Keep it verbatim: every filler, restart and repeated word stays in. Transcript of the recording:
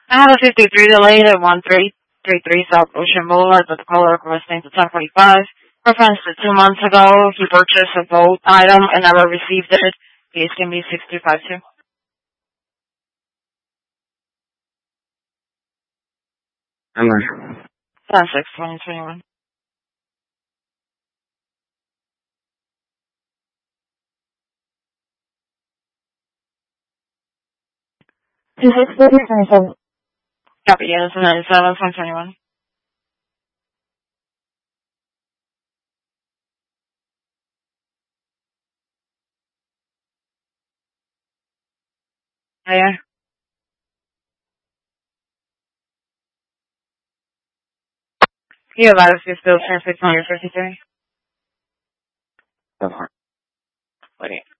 I have a fifty-three delayed at one three three three South Ocean Boulevard, but the caller requesting to ten forty-five. Reference to two months ago, he purchased a gold item and never received it. Case can be six two five two. I'm ready. ten six twenty twenty-one. Two six thirty twenty seven. Copy, yeah, that's ninety-seven twenty twenty-one. Yeah. You have out of your bill ten six hundred fifty-three. That's fine. Wait.